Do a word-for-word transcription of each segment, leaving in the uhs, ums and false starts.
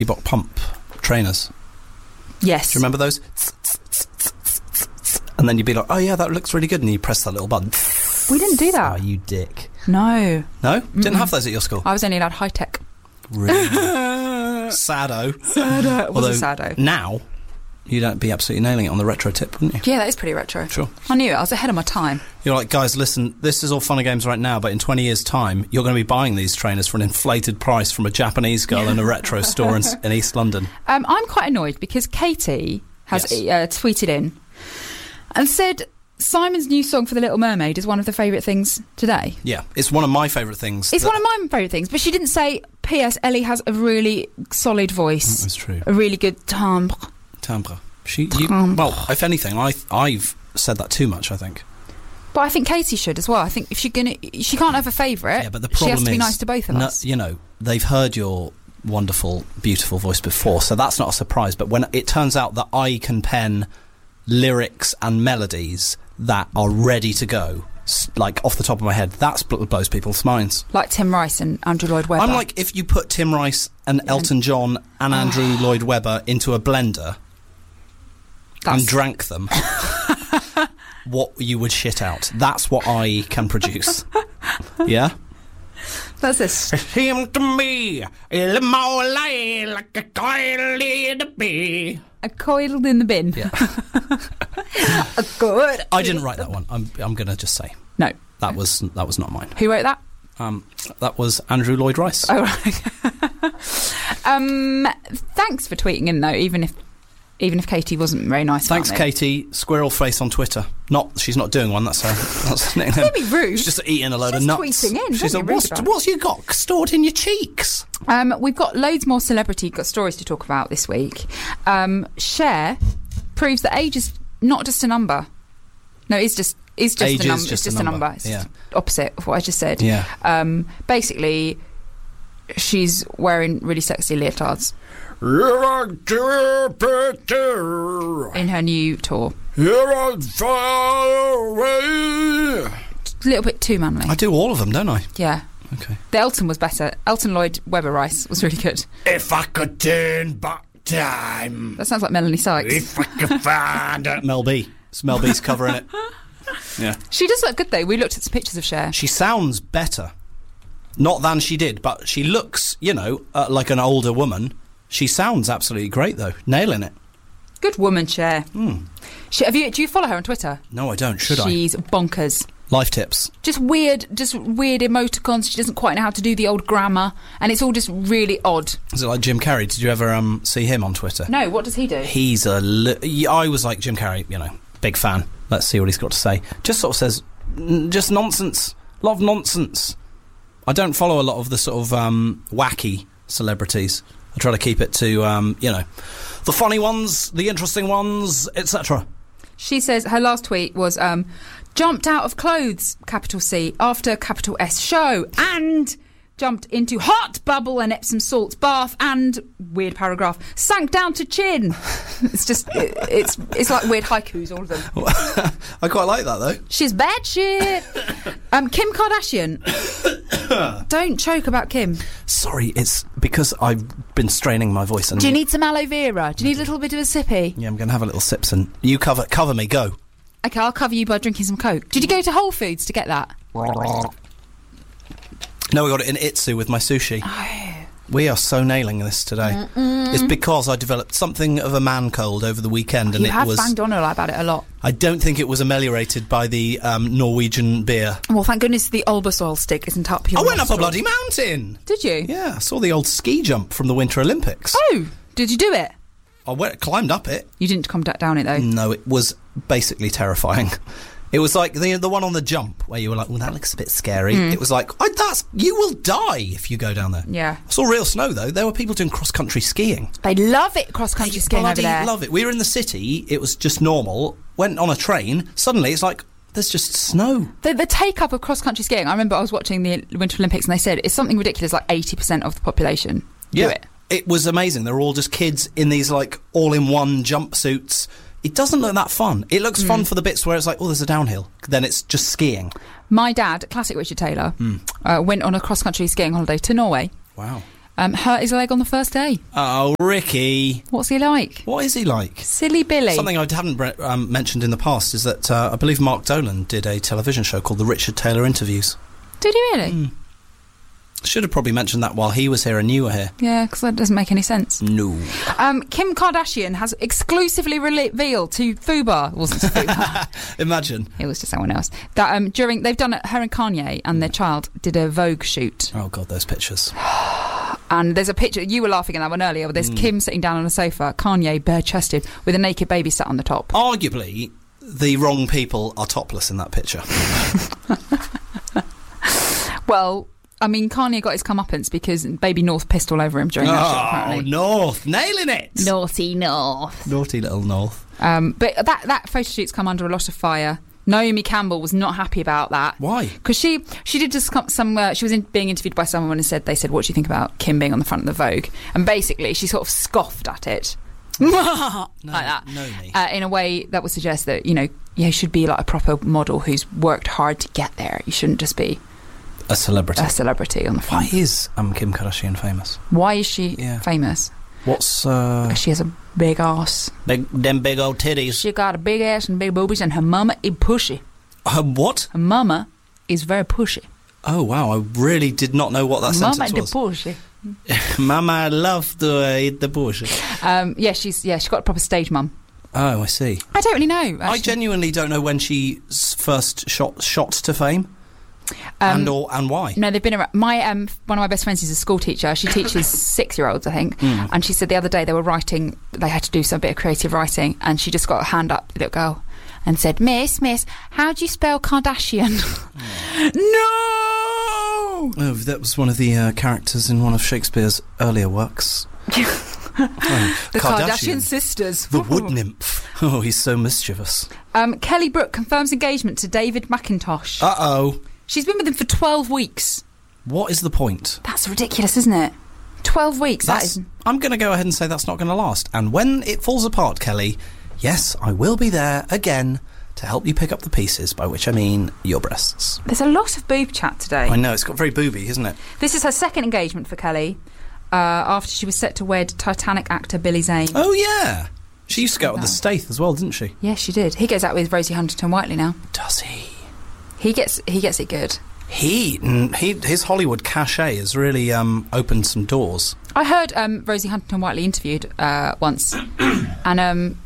Reebok pump trainers. Yes. Do you remember those? And then you'd be like, oh yeah, that looks really good, and you press that little button. We didn't do that. Oh, you dick. No. No? Mm-mm. Didn't have those at your school? I was only allowed high-tech. Really? Sado. Sado. It was Although a sado. Now, you'd be absolutely nailing it on the retro tip, wouldn't you? Yeah, that is pretty retro. Sure. I knew it. I was ahead of my time. You're like, guys, listen, this is all fun and games right now, but in twenty years' time, you're going to be buying these trainers for an inflated price from a Japanese girl in a retro store in, in East London. Um, I'm quite annoyed because Katie has Yes. uh, tweeted in and said Simon's new song for The Little Mermaid is one of the favourite things today. Yeah, it's one of my favourite things. It's that- one of my favourite things, but she didn't say, P S Ellie has a really solid voice. That's true. A really good timbre. Timbre. She, you, Timbre. well, if anything, I, I've said that too much, I think. But I think Katie should as well. I think if she's gonna, she can't have a favourite. Yeah, but the she problem has to be is, nice to both of no, us. you know, they've heard your wonderful, beautiful voice before, so that's not a surprise. But when it turns out that I can pen lyrics and melodies that are ready to go, s- like off the top of my head, that's bl- blows people's minds. Like Tim Rice and Andrew Lloyd Webber. I'm like, if you put Tim Rice and Elton John and Andrew Lloyd Webber into a blender That's- and drank them, what you would shit out. That's what I can produce. Yeah? That's this. It seemed to me a little more like a coil in a bee. A coiled in the bin. Yeah. A good. I didn't write that one. I'm I'm going to just say No. that was that was not mine. Who wrote that? Um, that was Andrew Lloyd Rice. Oh, right. um, thanks for tweeting in though, even if even if Katie wasn't very nice. Thanks, about it. Katie. Squirrel face on Twitter. Not she's not doing one. That's her. That's her nickname. Don't be rude. She's just eating a load She's of nuts. tweeting in, She's don't like, be rude what's, about it." what's you got stored in your cheeks? Um, we've got loads more celebrity got stories to talk about this week. Um, Cher proves that age is not just a number. No, it's just it's just Age a number. is just it's a just a number. number. It's Yeah. just opposite of what I just said. Yeah. Um, basically, she's wearing really sexy leotards in her new tour. A little bit too manly. I do all of them, don't I? Yeah. Okay. The Elton was better. Elton Lloyd Webber Rice was really good. If I could turn back time, That sounds like Melanie Sykes. if I could find a Mel B. It's Mel B's covering it. Yeah. She does look good though. We looked at some pictures of Cher. She sounds better. Not than she did, but she looks, you know, uh, like an older woman. She sounds absolutely great, though. Nailing it. Good woman, Cher. Mm. She, have you? Do you follow her on Twitter? No, I don't. Should She's bonkers. I? Life tips. Just weird, just weird emoticons. She doesn't quite know how to do the old grammar, and it's all just really odd. Is it like Jim Carrey? Did you ever um, see him on Twitter? No, what does he do? He's a... Li- I was like, Jim Carrey, you know, big fan. Let's see what he's got to say. Just sort of says, n- just nonsense. A lot of nonsense. I don't follow a lot of the sort of um, wacky celebrities. I try to keep it to, um, you know, the funny ones, the interesting ones, et cetera. She says her last tweet was um, jumped out of clothes, capital C, after capital S show, and jumped into hot bubble and Epsom salts bath, and weird paragraph sank down to chin. It's just it, it's it's like weird haikus, all of them. I quite like that, though. She's bad shit. Um, Kim Kardashian. Don't choke about Kim. Sorry, it's because I've been straining my voice. And Do you need some aloe vera? Do you need a little bit of a sippy? Yeah, I'm going to have a little sips and you cover cover me, go. Okay, I'll cover you by drinking some Coke. Did you go to Whole Foods to get that? No, we got it in Itsu with my sushi. Oh. We are so nailing this today. Mm-mm. It's because I developed something of a man cold over the weekend, and you it have was. banged on about it a lot. I don't think it was ameliorated by the um, Norwegian beer. Well, thank goodness the Olbasol stick isn't up your I went nostril. up a bloody mountain. Did you? Yeah, I saw the old ski jump from the Winter Olympics. Oh, did you do it? I went, climbed up it. You didn't come down it though. No, it was basically terrifying. It was like the the one on the jump where you were like, well, that looks a bit scary. Mm. It was like, oh, that's you will die if you go down there. Yeah. I saw real snow, though. There were people doing cross-country skiing. They love it, cross-country skiing over there. Love it. We were in the city. It was just normal. Went on a train. Suddenly, it's like, there's just snow. The, the take-up of cross-country skiing, I remember I was watching the Winter Olympics and they said it's something ridiculous, like eighty percent of the population do yeah. it. It was amazing. They're all just kids in these, like, all-in-one jumpsuits. It doesn't look that fun. It looks mm. fun for the bits where it's like, oh, there's a downhill. Then it's just skiing. My dad, classic Richard Taylor, mm. uh, went on a cross-country skiing holiday to Norway. Wow. Um, hurt his leg on the first day. Oh, Ricky. What's he like? What is he like? Silly Billy. Something I haven't um, mentioned in the past is that uh, I believe Mark Dolan did a television show called The Richard Taylor Interviews. Did he really? Mm. Should have probably mentioned that while he was here and you were here. Yeah, because that doesn't make any sense. No. Um, Kim Kardashian has exclusively revealed to Fubar, it wasn't to Fubar. Imagine. It was to someone else. That um, during they've done it, her and Kanye and their child did a Vogue shoot. Oh God, those pictures. And there's a picture, you were laughing at that one earlier, but there's mm. Kim sitting down on a sofa, Kanye bare-chested, with a naked baby sat on the top. Arguably, the wrong people are topless in that picture. Well, I mean, Kanye got his comeuppance because baby North pissed all over him during that oh, shot, apparently. North, nailing it! Naughty North. Naughty little North. Um, but that, that photo shoot's come under a lot of fire. Naomi Campbell was not happy about that. Why? Because she she did just come, some. Uh, she was in, being interviewed by someone and said they said, "What do you think about Kim being on the front of the Vogue?" And basically, she sort of scoffed at it, no, like that, no me. Uh, in a way that would suggest that you know, yeah, you should be like a proper model who's worked hard to get there. You shouldn't just be a celebrity. A celebrity on the front. Why is um, Kim Kardashian famous? Why is she yeah. famous? What's uh, she has a big ass, big them big old titties. She got a big ass and big boobies, and her mama is pushy. Her what? Her mama is very pushy. Oh wow! I really did not know what that mama sentence was. Mama the pushy. Mama love to uh, eat the pushy. Um, yeah, she's yeah, she got a proper stage mum. Oh, I see. I don't really know. Actually. I genuinely don't know when she first shot shot to fame. Um, and or and why? No, they've been around. My um, one of my best friends is a school teacher. She teaches six-year-olds, I think. Mm. And she said the other day they were writing. They had to do some bit of creative writing, and she just got a hand up, the little girl, and said, "Miss, Miss, how do you spell Kardashian?" Mm. No. Oh, that was one of the uh, characters in one of Shakespeare's earlier works. Oh, the Kardashian, Kardashian sisters. The wood nymph. Oh, he's so mischievous. Um, Kelly Brook confirms engagement to David McIntosh. Uh oh. She's been with him for twelve weeks. What is the point? That's ridiculous, isn't it? twelve weeks, that's, that is... I'm going to go ahead and say that's not going to last. And when it falls apart, Kelly, yes, I will be there again to help you pick up the pieces, by which I mean your breasts. There's a lot of boob chat today. I know, it's got very booby, isn't it? This is her second engagement for Kelly, uh, after she was set to wed Titanic actor Billy Zane. Oh, yeah. She used to go out with the Staith as well, didn't she? Yeah, she did. He goes out with Rosie Huntington-Whiteley now. Does he? He gets he gets it good. He, he his Hollywood cachet has really um, opened some doors. I heard um, Rosie Huntington-Whiteley interviewed uh, once, and um,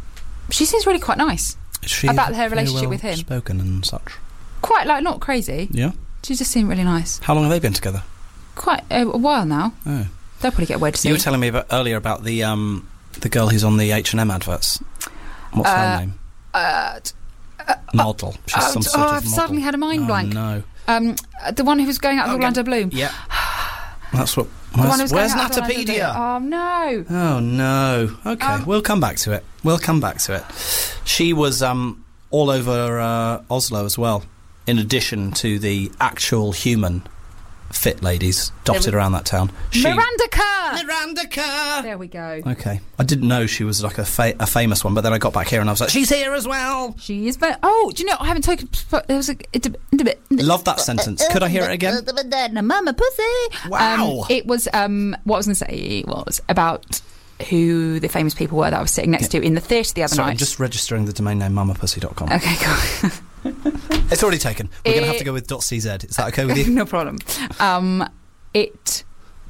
she seems really quite nice she about her relationship well with him. Spoken and such. Quite like not crazy. Yeah. She just seemed really nice. How long have they been together? Quite a, a while now. Oh. They'll probably get wed soon. You were telling me about, earlier about the um, the girl who's on the H and M adverts. What's uh, her name? Uh, t- uh, model. She's uh, some sort oh, of I've model. suddenly had a mind oh, blank. No. Um, the one who was going out with okay. Orlando Bloom. Yeah. That's what. The Where's, one who was where's going out with Natapedia? Oh no. Oh no. Okay, Um, we'll come back to it. We'll come back to it. She was um, all over uh, Oslo as well, in addition to the actual human fit ladies dotted around that town. She, Miranda Kerr! Miranda Kerr! There we go. Okay. I didn't know she was like a, fa- a famous one, but then I got back here and I was like, she's here as well! She is very... Oh, do you know, I haven't taken... There was a... Love that sentence. Could I hear it again? Mama pussy! Wow! Um, it was, um, what I was going to say was about who the famous people were that I was sitting next yeah. to in the theatre the other Sorry, night. I'm just registering the domain name mama pussy dot com. Okay, cool. It's already taken. We're it, going to have to go with .cz. Is that okay with you? No problem. Um, it...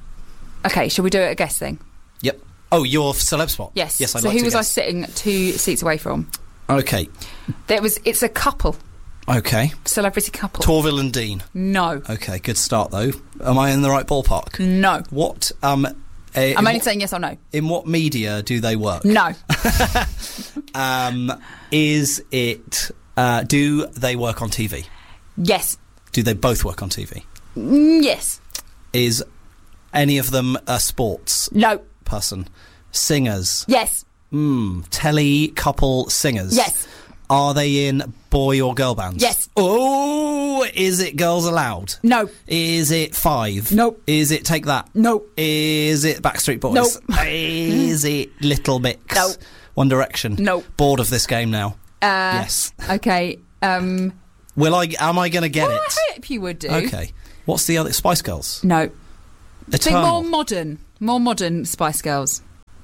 Okay, shall we do a guess thing? Yep. Oh, your celeb spot? Yes. Yes, I'd so like who to was guess. I sitting two seats away from? Okay. There was. It's a couple. Okay. Celebrity couple. Torvill and Dean. No. Okay, good start though. Am I in the right ballpark? No. What? Um. Uh, I'm only what, saying yes or no. In what media do they work? No. um. Is it? Uh, do they work on T V? Yes. Do they both work on T V? Mm, yes. Is any of them a sports no person? Singers? Yes. Mm, telly couple singers? Yes. Are they in boy or girl bands? Yes. Oh, is it Girls Aloud? No. Is it Five? Nope. Is it Take That? No. Is it Backstreet Boys? Nope. Is it Little Mix? No. One Direction? Nope. Bored of this game now? Uh, yes. Okay. Um, Will I? Am I going to get well, it? I hope you would do. Okay. What's the other? Spice Girls? No. Think more modern. More modern Spice Girls.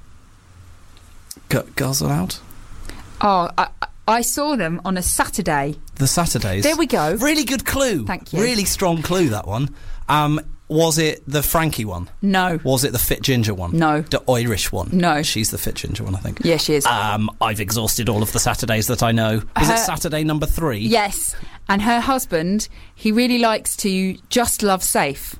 G- Girls Aloud? Oh, I, I saw them on a Saturday. The Saturdays. There we go. Really good clue. Thank you. Really strong clue, that one. Um, was it the Frankie one? No. Was it the Fit Ginger one? No. The Irish one? No. She's the Fit Ginger one, I think. Yeah, she is. Um, I've exhausted all of the Saturdays that I know. Was Her- it Saturday number three? Yes. And her husband, he really likes to just love safe.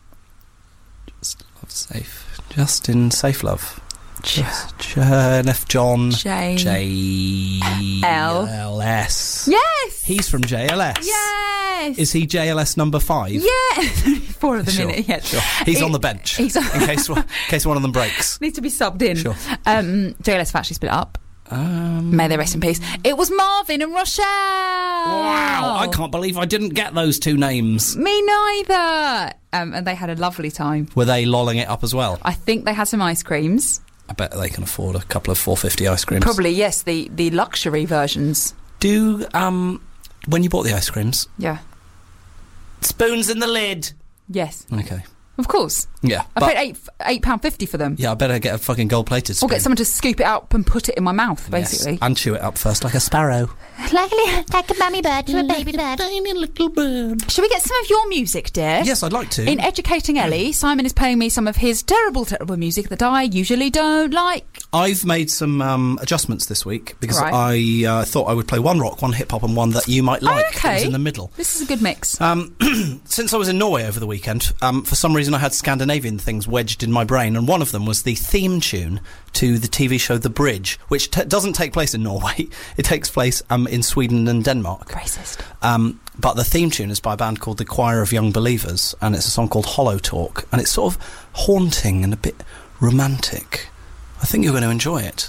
Just love safe. Just in safe love. Just Jeff John J. J L. L S. Yes. He's from J L S. Yes. Is he J L S number five? Yeah. Four of them Sure, in it. Yes. Sure. He's It- on the bench He's on- in case in case one of them breaks. Needs to be subbed in. Sure. Um, J L S have actually split up. Um, May they rest in peace. It was Marvin and Rochelle. wow, I can't believe I didn't get those two names. Me neither. Um, and they had a lovely time. Were they lolling it up as well? I think they had some ice creams. I bet they can afford a couple of four fifty ice creams. Probably, yes, the, the luxury versions. Do, um, when you bought the ice creams, Yeah. spoons in the lid. Yes. Okay. Of course. Yeah. I but- paid eight eight pound fifty for them. Yeah, I better get a fucking gold-plated spoon. Or get someone to scoop it up and put it in my mouth, basically. Yes, and chew it up first like a sparrow. Like, like a mummy bird to a baby bird. Tiny little bird. Shall we get some of your music, dear? Yes, I'd like to. In Educating Ellie, Simon is playing me some of his terrible, terrible music that I usually don't like. I've made some um, adjustments this week because Right. I uh, thought I would play one rock, one hip-hop and one that you might like. Oh, okay. It was in the middle. This is a good mix. Um, since I was in Norway over the weekend, um, for some reason I had Scandinavian things wedged in my brain, and one of them was the theme tune to the T V show The Bridge, which t- doesn't take place in Norway. It takes place um, in Sweden and Denmark. Racist. Um, but the theme tune is by a band called The Choir of Young Believers, and it's a song called Hollow Talk, and it's sort of haunting and a bit romantic. I think you're going to enjoy it.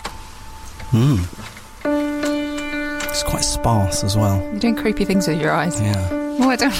Hmm. It's quite sparse as well. You're doing creepy things with your eyes. Yeah. Oh, I don't...